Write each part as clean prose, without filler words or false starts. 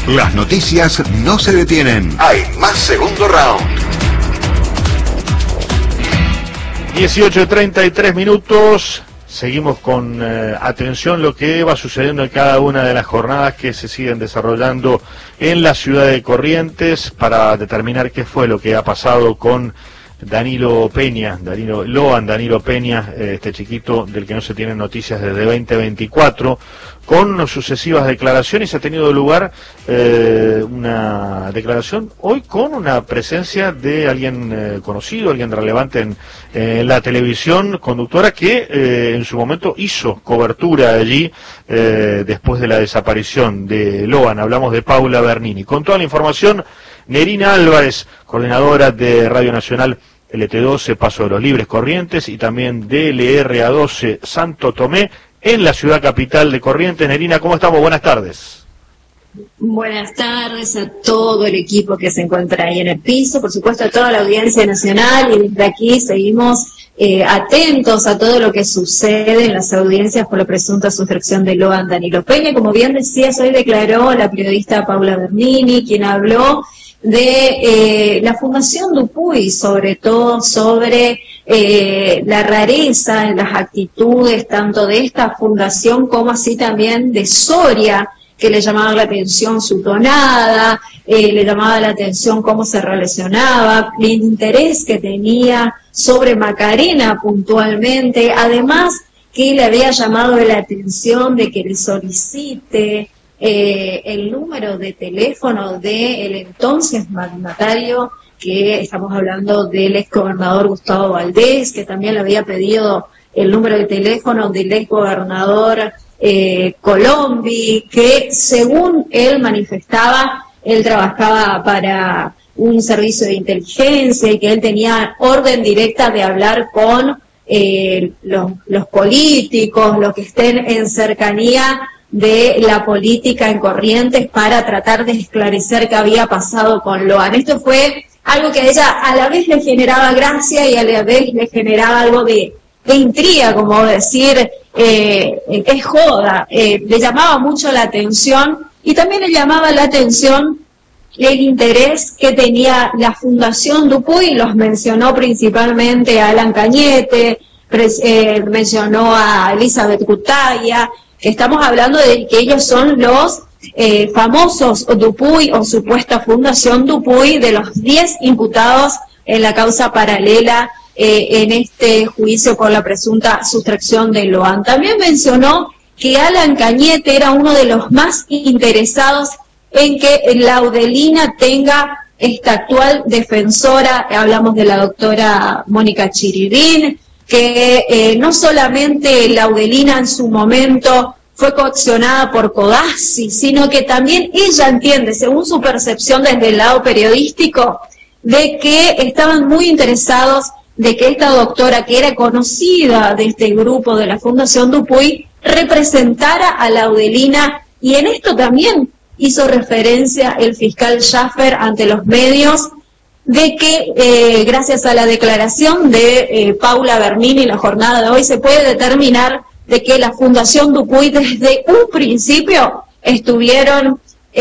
Las noticias no se detienen. Hay más segundo round. 18:33. Seguimos con atención lo que va sucediendo en cada una de las jornadas que se siguen desarrollando en la ciudad de Corrientes para determinar qué fue lo que ha pasado con Danilo Peña, Danilo Peña, este chiquito del que no se tienen noticias desde 2024, con sucesivas declaraciones. Ha tenido lugar una declaración hoy con una presencia de alguien conocido, alguien relevante en la televisión, conductora que en su momento hizo cobertura allí después de la desaparición de Loan. Hablamos de Paula Bernini. Con toda la información, Nerina Álvarez, coordinadora de Radio Nacional LT12 Paso de los Libres Corrientes y también de LRA12 Santo Tomé en la ciudad capital de Corrientes. Nerina, ¿cómo estamos? Buenas tardes. Buenas tardes a todo el equipo que se encuentra ahí en el piso, por supuesto a toda la audiencia nacional, y desde aquí seguimos atentos a todo lo que sucede en las audiencias por la presunta sustracción de Loan Danilo Peña. Como bien decías, hoy declaró la periodista Paula Bernini, quien habló de la Fundación Dupuy, sobre todo sobre la rareza en las actitudes tanto de esta fundación como así también de Soria, que le llamaba la atención su tonada, le llamaba la atención cómo se relacionaba, el interés que tenía sobre Macarena puntualmente, además que le había llamado la atención de que le solicite el número de teléfono del entonces mandatario, que estamos hablando del exgobernador Gustavo Valdés, que también le había pedido el número de teléfono del exgobernador Colombi, que según él manifestaba, él trabajaba para un servicio de inteligencia y que él tenía orden directa de hablar con los políticos, los que estén en cercanía de la política en Corrientes para tratar de esclarecer qué había pasado con Loan. Esto fue algo que a ella a la vez le generaba gracia y a la vez le generaba algo de intriga, como decir, es joda, le llamaba mucho la atención y también le llamaba la atención el interés que tenía la Fundación Dupuy. Los mencionó principalmente a Alan Cañete, mencionó a Elizabeth Cutaya, que estamos hablando de que ellos son los famosos Dupuy o supuesta Fundación Dupuy de los 10 imputados en la causa paralela en este juicio por la presunta sustracción de Loan. También mencionó que Alan Cañete era uno de los más interesados en que Laudelina tenga esta actual defensora, hablamos de la doctora Mónica Chirirín, que no solamente Laudelina en su momento fue coaccionada por Codazzi, sino que también ella entiende, según su percepción desde el lado periodístico, de que estaban muy interesados de que esta doctora, que era conocida de este grupo de la Fundación Dupuy, representara a Laudelina, y en esto también hizo referencia el fiscal Schaffer ante los medios, de que gracias a la declaración de Paula Bernini en la jornada de hoy se puede determinar de que la Fundación Dupuy desde un principio estuvieron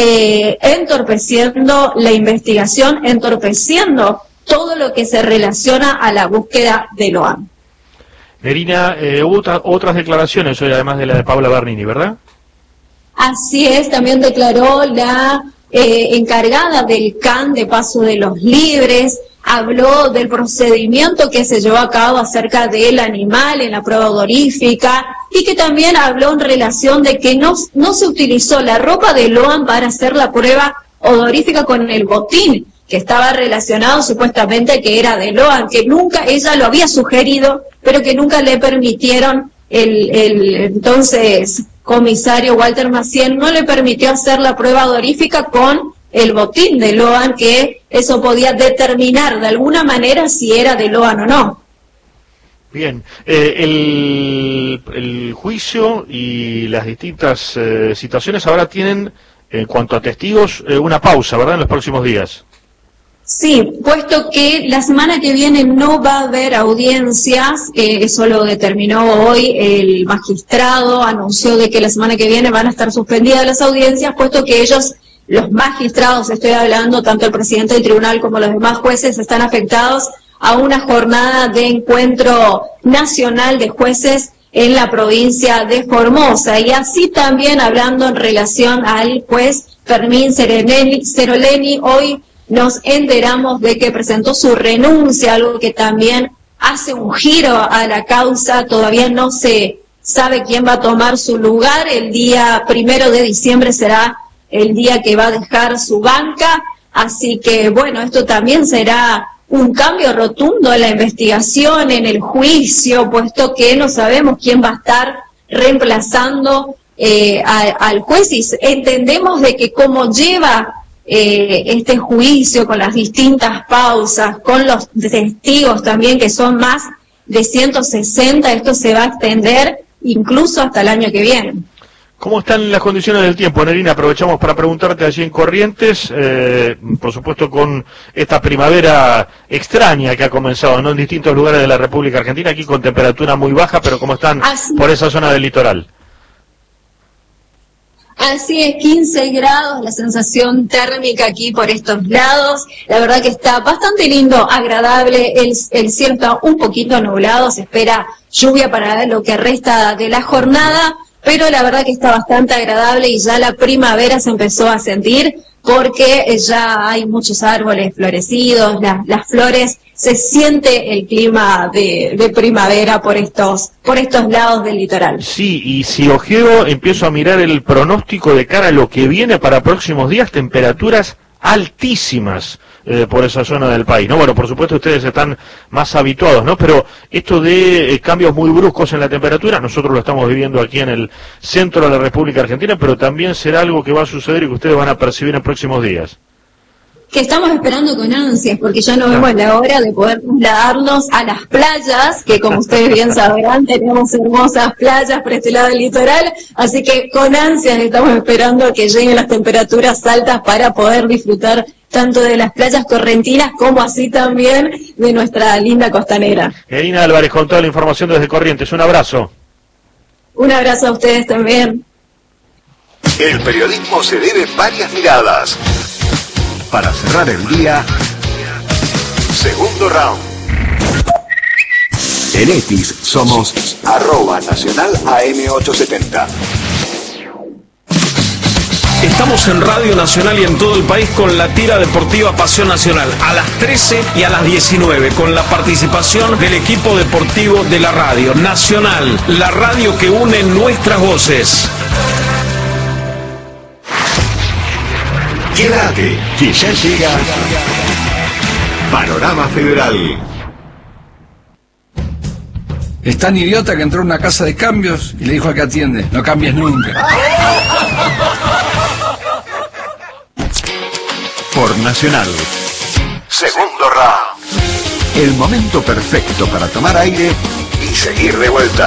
entorpeciendo la investigación, entorpeciendo todo lo que se relaciona a la búsqueda de Loan. Nerina, hubo otras declaraciones hoy, además de la de Paula Bernini, ¿verdad? Así es, también declaró la encargada del CAN de Paso de los Libres, habló del procedimiento que se llevó a cabo acerca del animal en la prueba odorífica y que también habló en relación de que no se utilizó la ropa de Loan para hacer la prueba odorífica con el botín, que estaba relacionado supuestamente que era de Loan, que nunca ella lo había sugerido, pero que nunca le permitieron, el entonces comisario Walter Maciel no le permitió hacer la prueba odorífica con el botín de Loan, que eso podía determinar de alguna manera si era de Loan o no. Bien, el juicio y las distintas situaciones ahora tienen, en cuanto a testigos, una pausa, ¿verdad?, en los próximos días. Sí, puesto que la semana que viene no va a haber audiencias, eso lo determinó hoy el magistrado, anunció de que la semana que viene van a estar suspendidas las audiencias, puesto que ellos los magistrados, estoy hablando, tanto el presidente del tribunal como los demás jueces están afectados a una jornada de encuentro nacional de jueces en la provincia de Formosa. Y así también hablando en relación al juez Fermín Seroleni, hoy nos enteramos de que presentó su renuncia, algo que también hace un giro a la causa. Todavía no se sabe quién va a tomar su lugar. El día 1 de diciembre será el día que va a dejar su banca, así que bueno, esto también será un cambio rotundo en la investigación, en el juicio, puesto que no sabemos quién va a estar reemplazando al juez, y entendemos de que como lleva este juicio con las distintas pausas, con los testigos también que son más de 160, esto se va a extender incluso hasta el año que viene. ¿Cómo están las condiciones del tiempo, Nerina? Aprovechamos para preguntarte allí en Corrientes, por supuesto con esta primavera extraña que ha comenzado, ¿no?, en distintos lugares de la República Argentina, aquí con temperatura muy baja, pero ¿cómo están por esa zona del litoral? Así es, 15 grados la sensación térmica aquí por estos lados. La verdad que está bastante lindo, agradable, el cielo está un poquito nublado, se espera lluvia para lo que resta de la jornada, pero la verdad que está bastante agradable y ya la primavera se empezó a sentir porque ya hay muchos árboles florecidos, las flores, se siente el clima de primavera por estos lados del litoral. Sí, y si ojeo, empiezo a mirar el pronóstico de cara a lo que viene para próximos días, temperaturas altísimas por esa zona del país, ¿no? Bueno, por supuesto ustedes están más habituados, ¿no? Pero esto de cambios muy bruscos en la temperatura, nosotros lo estamos viviendo aquí en el centro de la República Argentina, pero también será algo que va a suceder y que ustedes van a percibir en próximos días. Que estamos esperando con ansias, porque ya no vemos la hora de poder trasladarnos a las playas, que como ustedes bien sabrán, tenemos hermosas playas por este lado del litoral, así que con ansias estamos esperando a que lleguen las temperaturas altas para poder disfrutar tanto de las playas correntinas como así también de nuestra linda costanera. Nerina Álvarez con toda la información desde Corrientes, un abrazo. Un abrazo a ustedes también. El periodismo se debe varias miradas. Para cerrar el día, segundo round. En X somos @Nacional AM870. Estamos en Radio Nacional y en todo el país con la tira deportiva Pasión Nacional a las 13 y a las 19 con la participación del equipo deportivo de la Radio Nacional, la radio que une nuestras voces. Quédate, que ya llega Panorama Federal. Es tan idiota que entró a una casa de cambios y le dijo al que atiende: no cambies nunca. Por Nacional. Segundo round. El momento perfecto para tomar aire y seguir de vuelta.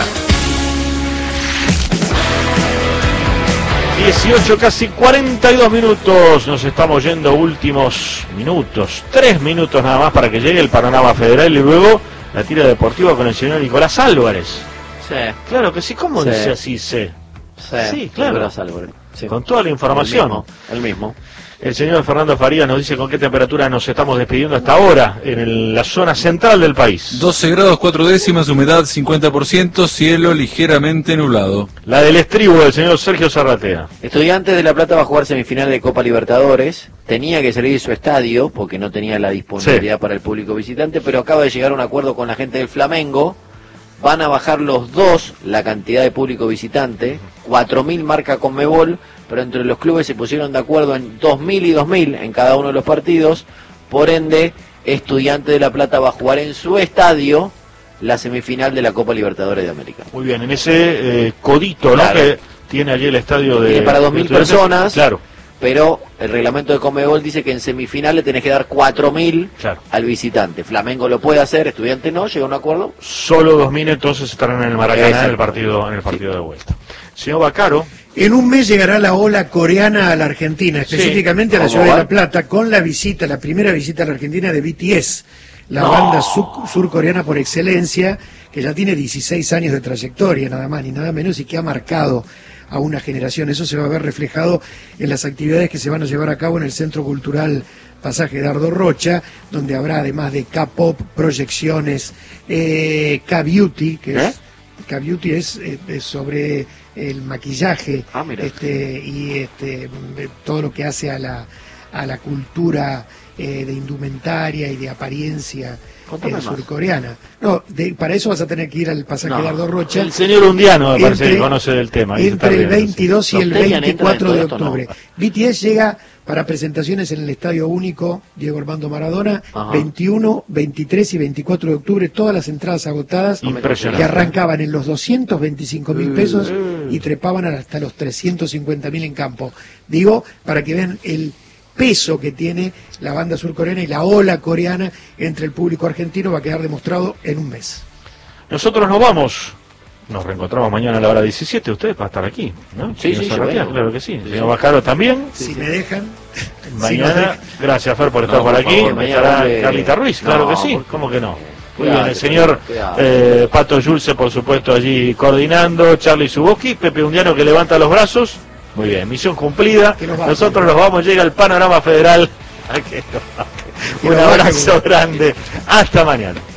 18, casi 42 minutos, nos estamos yendo últimos minutos, 3 minutos nada más para que llegue el Panorama Federal y luego la tira deportiva con el señor Nicolás Álvarez. Sí. Claro que sí, ¿cómo dice así C? Sí, claro. Nicolás Álvarez. Sí. Con toda la información. El mismo. El señor Fernando Farías nos dice con qué temperatura nos estamos despidiendo hasta ahora en la zona central del país. 12 grados 4 décimas, humedad 50%, cielo ligeramente nublado. La del estribo del señor Sergio Zarratea. Estudiantes de La Plata va a jugar semifinal de Copa Libertadores. Tenía que salir de su estadio porque no tenía la disponibilidad para el público visitante, pero acaba de llegar a un acuerdo con la gente del Flamengo. Van a bajar los dos la cantidad de público visitante, 4.000 marca Conmebol, pero entre los clubes se pusieron de acuerdo en 2.000 y 2.000 en cada uno de los partidos. Por ende, Estudiantes de La Plata va a jugar en su estadio la semifinal de la Copa Libertadores de América. Muy bien, en ese codito, claro, ¿no?, que tiene allí el estadio de... Tiene para 2.000 personas, claro, pero el reglamento de Conmebol dice que en semifinales tenés que dar 4.000 claro al visitante. Flamengo lo puede hacer, Estudiante no, llega a un acuerdo. Solo 2.000 entonces estarán en el Maracaná. Exacto. en el partido de vuelta. Señor Baccaro. En un mes llegará la ola coreana a la Argentina, específicamente a la ciudad de La Plata, con la primera visita a la Argentina de BTS, la banda surcoreana por excelencia, que ya tiene 16 años de trayectoria, nada más ni nada menos, y que ha marcado a una generación. Eso se va a ver reflejado en las actividades que se van a llevar a cabo en el Centro Cultural Pasaje Dardo Rocha, donde habrá además de K-pop, proyecciones, K-beauty, que es K-beauty es sobre el maquillaje y todo lo que hace a la cultura de indumentaria y de apariencia surcoreana. No, para eso vas a tener que ir al Pasaje Dardo Rocha. El señor Undiano me parece que conoce del tema. Entre el 22 y el 24 de octubre. BTS llega para presentaciones en el Estadio Único Diego Armando Maradona, 21, 23 y 24 de octubre, todas las entradas agotadas, que arrancaban en los 225.000 pesos y trepaban hasta los 350.000 en campo. Digo, para que vean el peso que tiene la banda surcoreana y la ola coreana entre el público argentino, va a quedar demostrado en un mes. Nosotros nos vamos. Nos reencontramos mañana a la hora 17. Ustedes van a estar aquí, ¿no? Sí, claro que sí. Señor Bajaro también. Si me dejan. Mañana, gracias Fer por estar por aquí. Estará Carlita Ruiz, claro que sí. ¿Cómo que no? Muy bien, el señor Pato Yulce, por supuesto, allí coordinando. Charlie Zuboski, Pepe Undiano que levanta los brazos. Muy bien, misión cumplida. Nosotros nos vamos, llega el panorama federal. Un abrazo grande. Hasta mañana.